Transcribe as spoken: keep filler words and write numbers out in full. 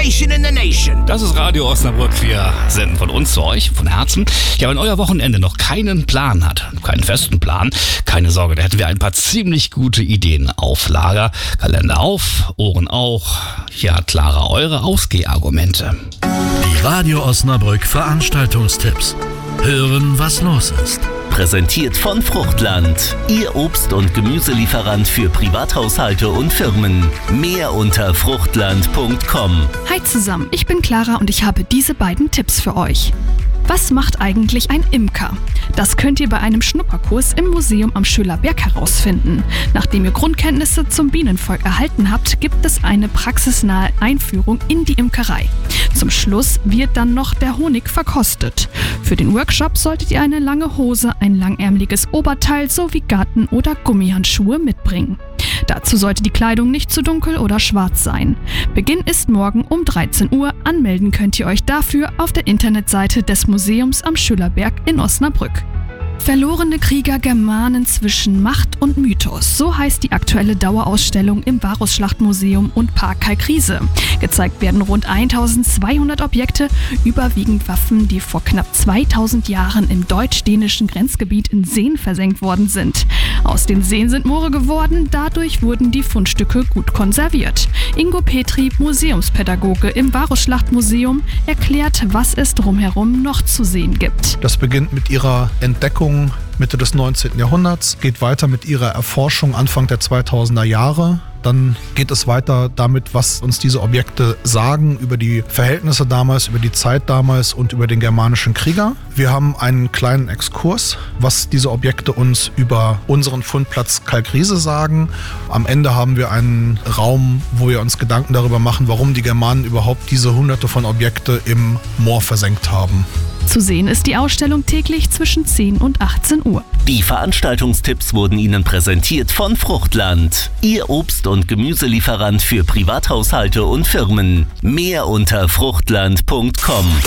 station in the nation. Das ist Radio Osnabrück. Wir senden von uns zu euch, von Herzen. Ja, wenn euer Wochenende noch keinen Plan hat, keinen festen Plan, keine Sorge, da hätten wir ein paar ziemlich gute Ideen auf Lager. Kalender auf, Ohren auch. Ja, Clara, eure Ausgehargumente. Die Radio Osnabrück Veranstaltungstipps. Hören, was los ist. Präsentiert von Fruchtland, Ihr Obst- und Gemüselieferant für Privathaushalte und Firmen. Mehr unter fruchtland punkt com. Hi zusammen, ich bin Clara und ich habe diese beiden Tipps für euch. Was macht eigentlich ein Imker? Das könnt ihr bei einem Schnupperkurs im Museum am Schölerberg herausfinden. Nachdem ihr Grundkenntnisse zum Bienenvolk erhalten habt, gibt es eine praxisnahe Einführung in die Imkerei. Zum Schluss wird dann noch der Honig verkostet. Für den Workshop solltet ihr eine lange Hose, ein langärmeliges Oberteil sowie Garten- oder Gummihandschuhe mitbringen. Dazu sollte die Kleidung nicht zu dunkel oder schwarz sein. Beginn ist morgen um dreizehn Uhr. Anmelden könnt ihr euch dafür auf der Internetseite des Museums am Schölerberg in Osnabrück. Verlorene Krieger Germanen zwischen Macht und Mythos. So heißt die aktuelle Dauerausstellung im Varusschlachtmuseum und Park Kalkriese. Gezeigt werden rund eintausendzweihundert Objekte, überwiegend Waffen, die vor knapp zweitausend Jahren im deutsch-dänischen Grenzgebiet in Seen versenkt worden sind. Aus den Seen sind Moore geworden, dadurch wurden die Fundstücke gut konserviert. Ingo Petri, Museumspädagoge im Varusschlachtmuseum, erklärt, was es drumherum noch zu sehen gibt. Das beginnt mit ihrer Entdeckung Mitte des neunzehnten Jahrhunderts, geht weiter mit ihrer Erforschung Anfang der zweitausender Jahre. Dann geht es weiter damit, was uns diese Objekte sagen über die Verhältnisse damals, über die Zeit damals und über den germanischen Krieger. Wir haben einen kleinen Exkurs, was diese Objekte uns über unseren Fundplatz Kalkriese sagen. Am Ende haben wir einen Raum, wo wir uns Gedanken darüber machen, warum die Germanen überhaupt diese hunderte von Objekte im Moor versenkt haben. Zu sehen ist die Ausstellung täglich zwischen zehn und achtzehn Uhr. Die Veranstaltungstipps wurden Ihnen präsentiert von Fruchtland, Ihr Obst- und Gemüselieferant für Privathaushalte und Firmen. Mehr unter fruchtland punkt com.